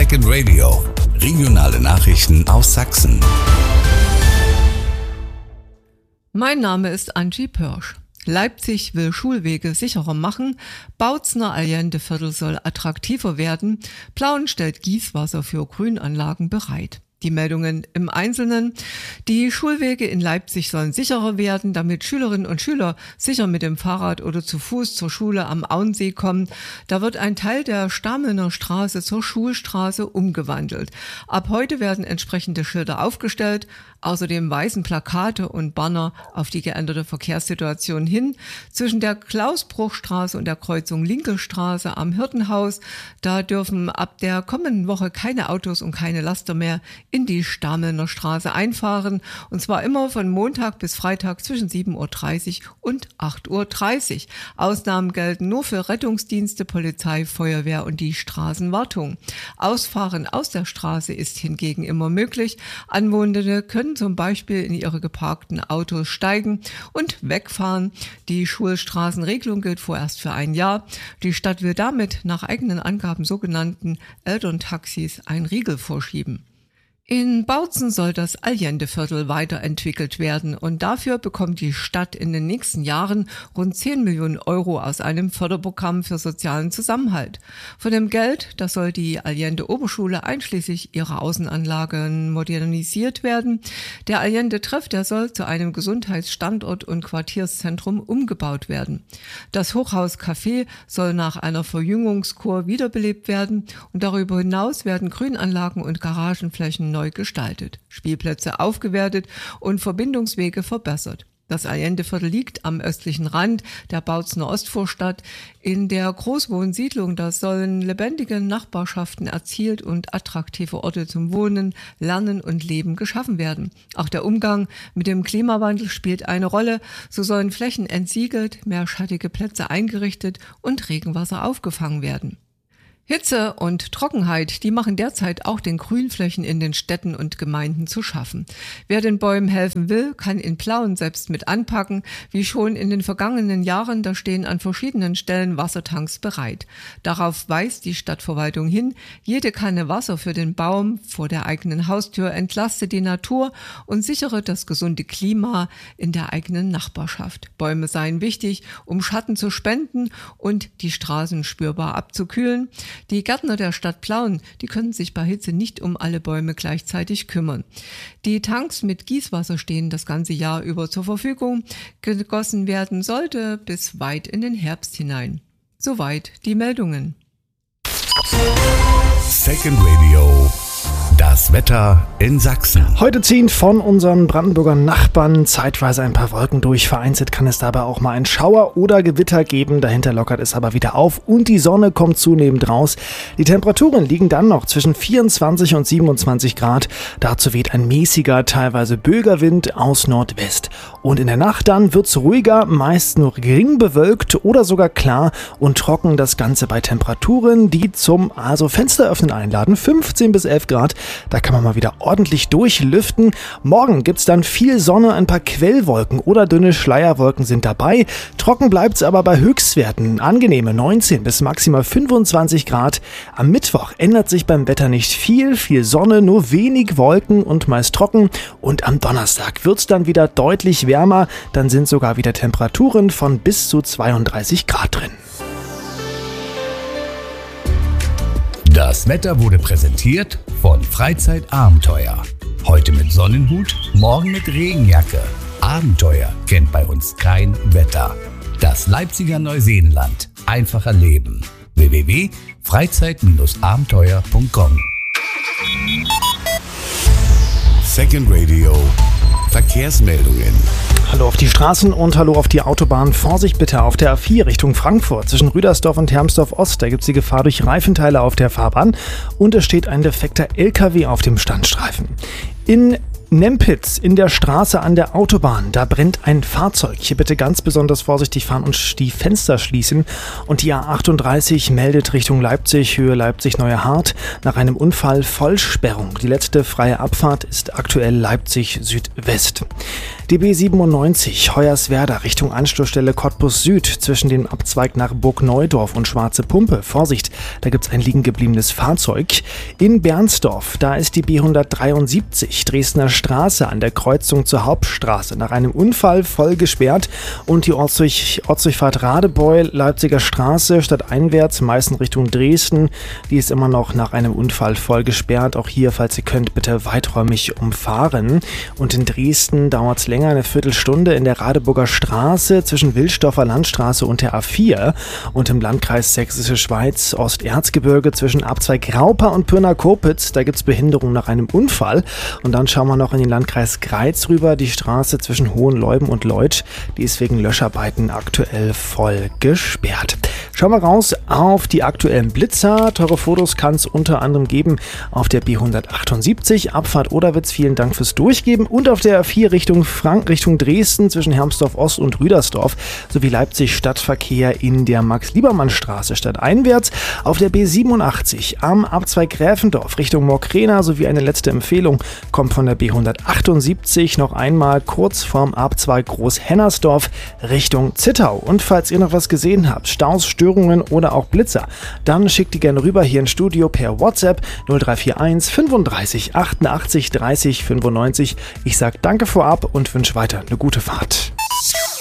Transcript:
Second Radio. Regionale Nachrichten aus Sachsen. Mein Name ist Angie Pörsch. Leipzig will Schulwege sicherer machen, Bautzner Allendeviertel soll attraktiver werden, Plauen stellt Gießwasser für Grünanlagen bereit. Die Meldungen im Einzelnen. Die Schulwege in Leipzig sollen sicherer werden, damit Schülerinnen und Schüler sicher mit dem Fahrrad oder zu Fuß zur Schule am Auensee kommen. Da wird ein Teil der Stamelner Straße zur Schulstraße umgewandelt. Ab heute werden entsprechende Schilder aufgestellt, außerdem weisen Plakate und Banner auf die geänderte Verkehrssituation hin. Zwischen der Klausbruchstraße und der Kreuzung Linkelstraße am Hirtenhaus, da dürfen ab der kommenden Woche keine Autos und keine Laster mehr in die Stamelner Straße einfahren, und zwar immer von Montag bis Freitag zwischen 7.30 Uhr und 8.30 Uhr. Ausnahmen gelten nur für Rettungsdienste, Polizei, Feuerwehr und die Straßenwartung. Ausfahren aus der Straße ist hingegen immer möglich. Anwohnende können zum Beispiel in ihre geparkten Autos steigen und wegfahren. Die Schulstraßenregelung gilt vorerst für ein Jahr. Die Stadt will damit nach eigenen Angaben sogenannten Elterntaxis einen Riegel vorschieben. In Bautzen soll das Allendeviertel weiterentwickelt werden und dafür bekommt die Stadt in den nächsten Jahren rund 10 Millionen Euro aus einem Förderprogramm für sozialen Zusammenhalt. Von dem Geld, das soll die Allende Oberschule einschließlich ihrer Außenanlagen modernisiert werden. Der Allende Treff, der soll zu einem Gesundheitsstandort und Quartierszentrum umgebaut werden. Das Hochhaus Café soll nach einer Verjüngungskur wiederbelebt werden und darüber hinaus werden Grünanlagen und Garagenflächen neu gestaltet, Spielplätze aufgewertet und Verbindungswege verbessert. Das Allendeviertel liegt am östlichen Rand der Bautzner Ostvorstadt. In der Großwohnsiedlung, da sollen lebendige Nachbarschaften erzielt und attraktive Orte zum Wohnen, Lernen und Leben geschaffen werden. Auch der Umgang mit dem Klimawandel spielt eine Rolle. So sollen Flächen entsiegelt, mehr schattige Plätze eingerichtet und Regenwasser aufgefangen werden. Hitze und Trockenheit, die machen derzeit auch den Grünflächen in den Städten und Gemeinden zu schaffen. Wer den Bäumen helfen will, kann in Plauen selbst mit anpacken. Wie schon in den vergangenen Jahren, da stehen an verschiedenen Stellen Wassertanks bereit. Darauf weist die Stadtverwaltung hin. Jede Kanne Wasser für den Baum vor der eigenen Haustür entlastet die Natur und sichere das gesunde Klima in der eigenen Nachbarschaft. Bäume seien wichtig, um Schatten zu spenden und die Straßen spürbar abzukühlen. Die Gärtner der Stadt Plauen, die können sich bei Hitze nicht um alle Bäume gleichzeitig kümmern. Die Tanks mit Gießwasser stehen das ganze Jahr über zur Verfügung. Gegossen werden sollte bis weit in den Herbst hinein. Soweit die Meldungen. Second Radio. Das Wetter in Sachsen. Heute ziehen von unseren Brandenburger Nachbarn zeitweise ein paar Wolken durch. Vereinzelt kann es dabei auch mal einen Schauer oder Gewitter geben. Dahinter lockert es aber wieder auf und die Sonne kommt zunehmend raus. Die Temperaturen liegen dann noch zwischen 24 und 27 Grad. Dazu weht ein mäßiger, teilweise böiger Wind aus Nordwest. Und in der Nacht dann wird es ruhiger, meist nur gering bewölkt oder sogar klar und trocken. Das Ganze bei Temperaturen, die zum Fenster öffnen einladen. 15 bis 11 Grad. Da kann man mal wieder ordentlich durchlüften. Morgen gibt's dann viel Sonne, ein paar Quellwolken oder dünne Schleierwolken sind dabei. Trocken bleibt's aber bei Höchstwerten. Angenehme 19 bis maximal 25 Grad. Am Mittwoch ändert sich beim Wetter nicht viel. Viel Sonne, nur wenig Wolken und meist trocken. Und am Donnerstag wird's dann wieder deutlich wärmer. Dann sind sogar wieder Temperaturen von bis zu 32 Grad drin. Das Wetter wurde präsentiert von Freizeitabenteuer. Heute mit Sonnenhut, morgen mit Regenjacke. Abenteuer kennt bei uns kein Wetter. Das Leipziger Neuseenland. Einfach erleben. www.freizeit-abenteuer.com. Second Radio. Verkehrsmeldungen. Hallo auf die Straßen und hallo auf die Autobahn. Vorsicht bitte auf der A4 Richtung Frankfurt. Zwischen Rüdersdorf und Hermsdorf Ost, da gibt es die Gefahr durch Reifenteile auf der Fahrbahn. Und es steht ein defekter LKW auf dem Standstreifen. In Nempitz in der Straße an der Autobahn, da brennt ein Fahrzeug. Hier bitte ganz besonders vorsichtig fahren und die Fenster schließen. Und die A38 meldet Richtung Leipzig, Höhe Leipzig-Neue Hart, nach einem Unfall Vollsperrung. Die letzte freie Abfahrt ist aktuell Leipzig Südwest. Die B97 Hoyerswerda Richtung Anschlussstelle Cottbus Süd zwischen dem Abzweig nach Burgneudorf und Schwarze Pumpe. Vorsicht, da gibt es ein liegen gebliebenes Fahrzeug. In Bernsdorf, da ist die B173 Dresdner Straße an der Kreuzung zur Hauptstraße nach einem Unfall voll gesperrt und die Ortsdurchfahrt Radebeul, Leipziger Straße stadteinwärts, Meißen Richtung Dresden, die ist immer noch nach einem Unfall voll gesperrt. Auch hier, falls ihr könnt, bitte weiträumig umfahren. Und in Dresden dauert es länger, eine Viertelstunde in der Radeburger Straße zwischen Wilsdorfer Landstraße und der A4 und im Landkreis Sächsische Schweiz, Osterzgebirge zwischen Abzweig Graupa und Pirna-Kopitz, da gibt es Behinderung nach einem Unfall. Und dann schauen wir noch in den Landkreis Greiz rüber, die Straße zwischen Hohenleuben und Leutsch, die ist wegen Löscharbeiten aktuell voll gesperrt. Schauen wir raus auf die aktuellen Blitzer. Teure Fotos kann es unter anderem geben auf der B178 Abfahrt Oderwitz. Vielen Dank fürs Durchgeben. Und auf der A4 Richtung Dresden zwischen Hermsdorf Ost und Rüdersdorf sowie Leipzig Stadtverkehr in der Max-Liebermann-Straße stadteinwärts. Auf der B87 am Abzweig Gräfendorf Richtung Morkrena sowie eine letzte Empfehlung kommt von der B178 noch einmal kurz vorm Abzweig Großhennersdorf Richtung Zittau. Und falls ihr noch was gesehen habt, Staus, Störungen oder auch Blitzer, dann schickt die gerne rüber hier ins Studio per WhatsApp 0341 35 88 30 95. Ich sage danke vorab und wünsche weiter eine gute Fahrt.